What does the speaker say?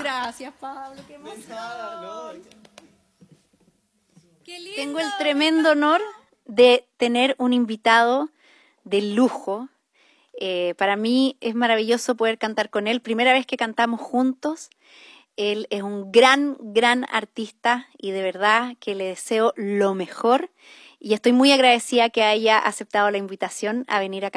Gracias, Pablo, qué emoción. Qué lindo. Tengo el tremendo honor de tener un invitado de lujo. Para mí es maravilloso poder cantar con él. Primera vez que cantamos juntos. Él es un gran artista y de verdad que le deseo lo mejor. Y estoy muy agradecida que haya aceptado la invitación a venir acá.